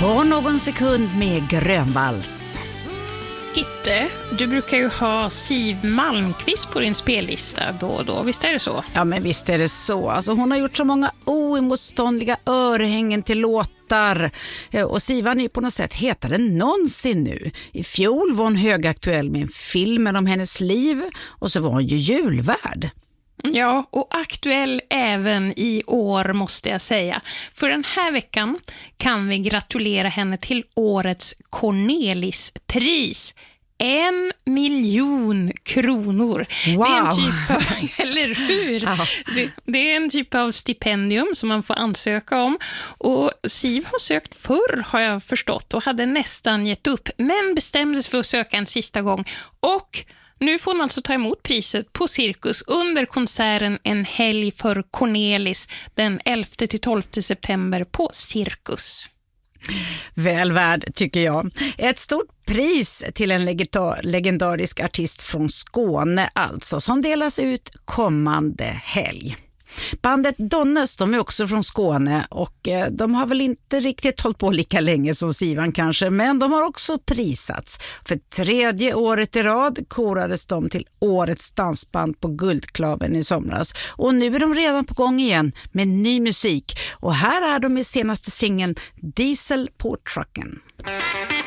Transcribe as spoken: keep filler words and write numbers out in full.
På någon sekund med Grönvalls. Gitte, du brukar ju ha Siw Malmkvist på din spellista då och då, visst är det så? Ja, men visst är det så. Alltså, hon har gjort så många oemotståndliga örhängen till låtar. Och Sivan är ju på något sätt hetare än någonsin nu. I fjol var hon högaktuell med en film om hennes liv och så var hon ju julvärd. Ja, och aktuell även i år måste jag säga. För den här veckan kan vi gratulera henne till årets Cornelispris. En miljon kronor. Wow. Det är en typ av, eller hur? Ja. Det, det är en typ av stipendium som man får ansöka om. Och Siw har sökt förr, har jag förstått, och hade nästan gett upp. Men bestämdes för att söka en sista gång. Och nu får hon alltså ta emot priset på Cirkus under konserten En helg för Cornelis den elfte till tolfte september på Cirkus. Väl värd, tycker jag. Ett stort pris till en legendarisk artist från Skåne alltså, som delas ut kommande helg. Bandet Donnes, de är också från Skåne och de har väl inte riktigt hållit på lika länge som Sivan kanske, men de har också prisats. För tredje året i rad korades de till årets dansband på Guldklaven i somras. Och nu är de redan på gång igen med ny musik. Och här är de i senaste singeln Diesel på trucken.